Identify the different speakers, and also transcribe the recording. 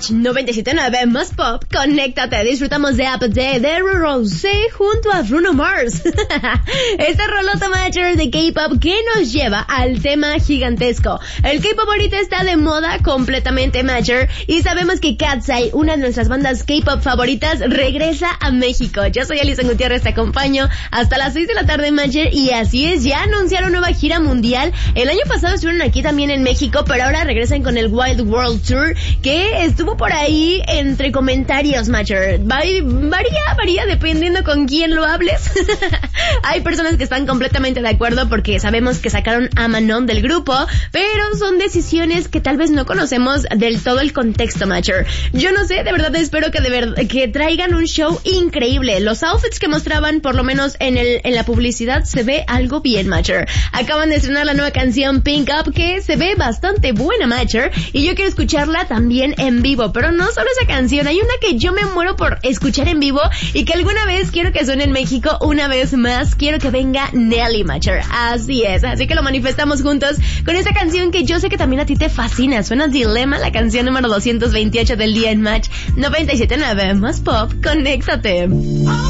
Speaker 1: Match 97.9 más pop, conéctate, disfrutamos de Up Day de Rosé junto a Bruno Mars. Esta rolota Matcher de K-pop que nos lleva al tema gigantesco. El K-pop ahorita está de moda completamente Matcher y sabemos que Katseye, una de nuestras bandas K-pop favoritas, regresa a México. Yo soy Alison Gutiérrez, te acompaño hasta las 6 de la tarde Matcher y así es, ya anunciaron nueva gira mundial. El año pasado estuvieron aquí también en México, pero ahora regresan con el Wild World Tour que estuvo por ahí entre comentarios, Matcher. Varía dependiendo con quién lo hables. Hay personas que están completamente de acuerdo porque sabemos que sacaron a Manon del grupo, pero son decisiones que tal vez no conocemos del todo el contexto, Matcher. Yo no sé, de verdad espero que traigan un show increíble. Los outfits que mostraban, por lo menos en la publicidad, se ve algo bien, Matcher. Acaban de estrenar la nueva canción Pink Up que se ve bastante buena, Matcher, y yo quiero escucharla también en vivo, pero no solo esa canción, hay una que yo me muero por escuchar en vivo y que alguna vez quiero que suene en México una vez más, quiero que venga Nelly, Matcher, así es, así que lo manifestamos juntos con esta canción que yo sé que también a ti te fascina, suena Dilema, la canción número 228 del día en Match 97.9 más pop, conéctate.